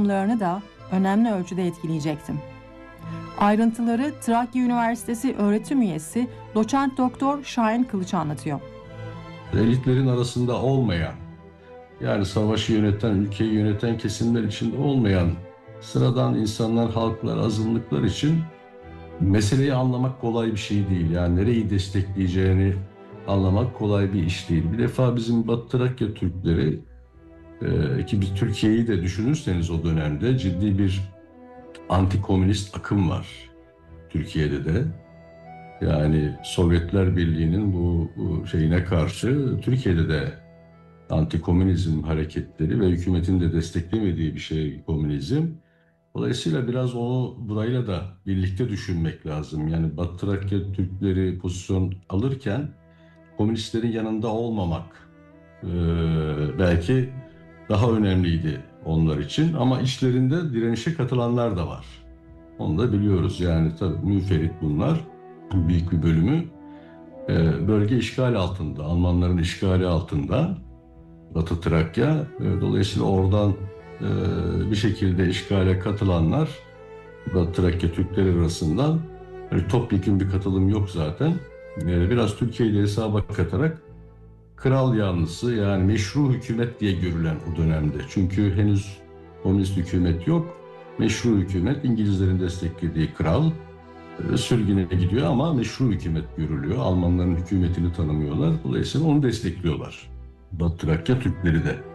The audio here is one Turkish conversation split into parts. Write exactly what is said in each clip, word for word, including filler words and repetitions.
tutumlarını da önemli ölçüde etkileyecektim. Ayrıntıları Trakya Üniversitesi öğretim üyesi doçent doktor Şahin Kılıç anlatıyor. Elitlerin arasında olmayan, yani savaşı yöneten, ülkeyi yöneten kesimler içinde olmayan sıradan insanlar, halklar, azınlıklar için meseleyi anlamak kolay bir şey değil. Yani nereyi destekleyeceğini anlamak kolay bir iş değil. Bir defa bizim Batı Trakya Türkleri, e, ki biz Türkiye'yi de düşünürseniz o dönemde ciddi bir anti-komünist akım var Türkiye'de de. Yani Sovyetler Birliği'nin bu, bu şeyine karşı Türkiye'de de anti-komünizm hareketleri ve hükümetin de desteklemediği bir şey komünizm. Dolayısıyla biraz onu burayla da birlikte düşünmek lazım. Yani Batı Trakya Türkleri pozisyon alırken komünistlerin yanında olmamak e, belki daha önemliydi onlar için. Ama içlerinde direnişe katılanlar da var. Onu da biliyoruz. Yani tabii müferit bunlar. Büyük bir bölümü e, bölge işgal altında, Almanların işgali altında Batı Trakya. E, dolayısıyla oradan e, bir şekilde işgale katılanlar Batı Trakya Türkleri arasından, yani topyekun bir katılım yok zaten. E, biraz Türkiye'yi de hesaba katarak kral yanlısı, yani meşru hükümet diye görülen o dönemde. Çünkü henüz komünist hükümet yok. Meşru hükümet, İngilizlerin desteklediği kral e, sürgüne gidiyor ama meşru hükümet görülüyor. Almanların hükümetini tanımıyorlar. Dolayısıyla onu destekliyorlar. Batı Trakya Türkleri de.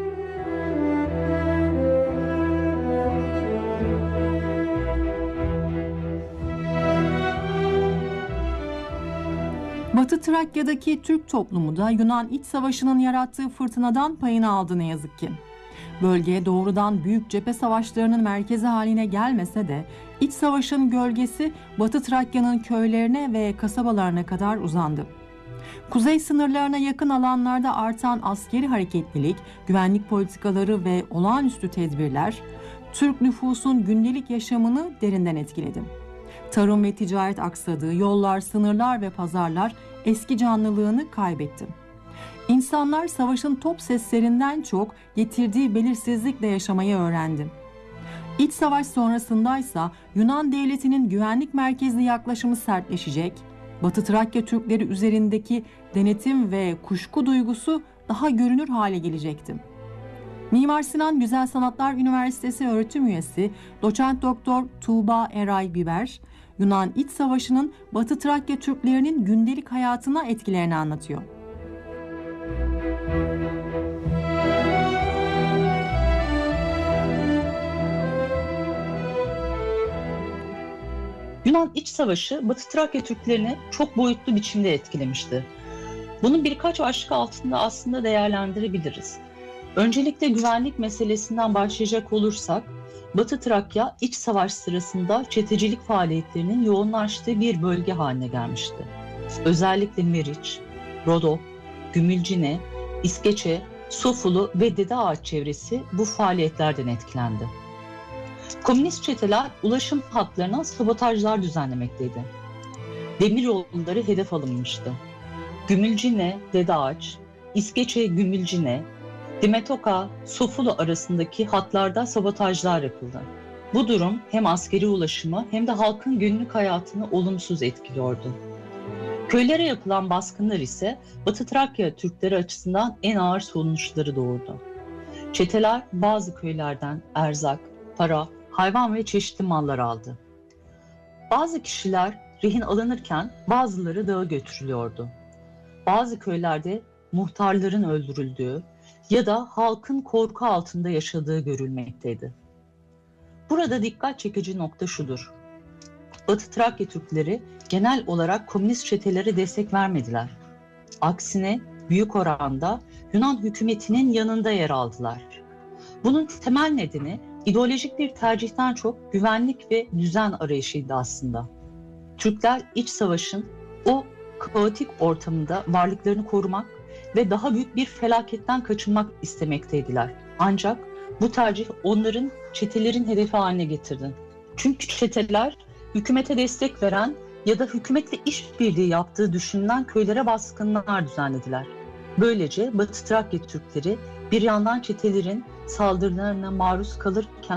Batı Trakya'daki Türk toplumu da Yunan İç Savaşı'nın yarattığı fırtınadan payını aldı ne yazık ki. Bölge doğrudan büyük cephe savaşlarının merkezi haline gelmese de İç Savaş'ın gölgesi Batı Trakya'nın köylerine ve kasabalarına kadar uzandı. Kuzey sınırlarına yakın alanlarda artan askeri hareketlilik, güvenlik politikaları ve olağanüstü tedbirler Türk nüfusun gündelik yaşamını derinden etkiledi. Tarım ve ticaret aksadı, yollar, sınırlar ve pazarlar eski canlılığını kaybetti. İnsanlar savaşın top seslerinden çok getirdiği belirsizlikle yaşamayı öğrendi. İç savaş sonrasındaysa Yunan devletinin güvenlik merkezli yaklaşımı sertleşecek, Batı Trakya Türkleri üzerindeki denetim ve kuşku duygusu daha görünür hale gelecekti. Mimar Sinan Güzel Sanatlar Üniversitesi öğretim üyesi doçent doktor Tuğba Eray Biber, Yunan İç Savaşı'nın Batı Trakya Türklerinin gündelik hayatına etkilerini anlatıyor. Yunan İç Savaşı Batı Trakya Türklerini çok boyutlu biçimde etkilemişti. Bunu birkaç başlık altında aslında değerlendirebiliriz. Öncelikle güvenlik meselesinden başlayacak olursak, Batı Trakya İç Savaş sırasında çetecilik faaliyetlerinin yoğunlaştığı bir bölge haline gelmişti. Özellikle Meriç, Rodop, Gümülcine, İskeçe, Sofulu ve Dede Ağaç çevresi bu faaliyetlerden etkilendi. Komünist çeteler ulaşım hatlarına sabotajlar düzenlemekteydi. Demiryolları hedef alınmıştı. Gümülcine, Dede Ağaç, İskeçe, Gümülcine, Dimetoka, Sofulu arasındaki hatlarda sabotajlar yapıldı. Bu durum hem askeri ulaşımı hem de halkın günlük hayatını olumsuz etkiliyordu. Köylere yapılan baskınlar ise Batı Trakya Türkleri açısından en ağır sonuçları doğurdu. Çeteler bazı köylerden erzak, para, hayvan ve çeşitli mallar aldı. Bazı kişiler rehin alınırken bazıları dağa götürülüyordu. Bazı köylerde muhtarların öldürüldüğü ya da halkın korku altında yaşadığı görülmekteydi. Burada dikkat çekici nokta şudur: Batı Trakya Türkleri genel olarak komünist çetelere destek vermediler. Aksine büyük oranda Yunan hükümetinin yanında yer aldılar. Bunun temel nedeni ideolojik bir tercihten çok güvenlik ve düzen arayışıydı aslında. Türkler iç savaşın o kaotik ortamında varlıklarını korumak ve daha büyük bir felaketten kaçınmak istemekteydiler. Ancak bu tercih onların çetelerin hedefi haline getirdi. Çünkü çeteler hükümete destek veren ya da hükümetle işbirliği yaptığı düşünülen köylere baskınlar düzenlediler. Böylece Batı Trakya Türkleri bir yandan çetelerin saldırılarına maruz kalırken